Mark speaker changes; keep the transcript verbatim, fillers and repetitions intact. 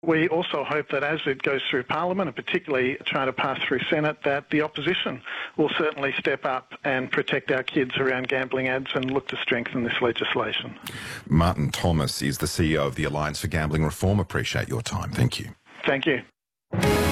Speaker 1: We also hope that as it goes through Parliament, and particularly trying to pass through Senate, that the opposition will certainly step up and protect our kids around gambling ads and look to strengthen this legislation.
Speaker 2: Martin Thomas is the C E O of the Alliance for Gambling Reform. Appreciate your time. Thank you.
Speaker 1: Thank you.